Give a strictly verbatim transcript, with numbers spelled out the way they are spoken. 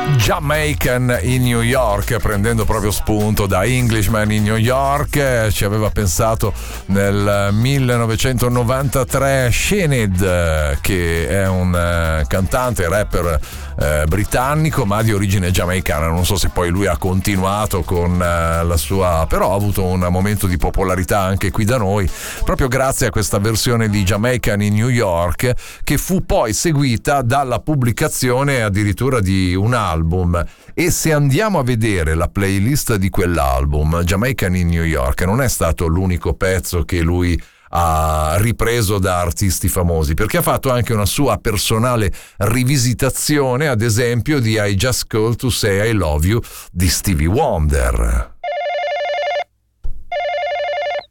Jamaican in New York, prendendo proprio spunto da Englishman in New York. Ci aveva pensato nel millenovecentonovantatré Sinead, che è un cantante, rapper eh, britannico ma di origine giamaicana. Non so se poi lui ha continuato con eh, la sua, però ha avuto un momento di popolarità anche qui da noi proprio grazie a questa versione di Jamaican in New York, che fu poi seguita dalla pubblicazione addirittura di un album. E se andiamo a vedere la playlist di quell'album, Jamaican in New York non è stato l'unico pezzo che lui ha ripreso da artisti famosi, perché ha fatto anche una sua personale rivisitazione, ad esempio di I Just Called to Say I Love You di Stevie Wonder.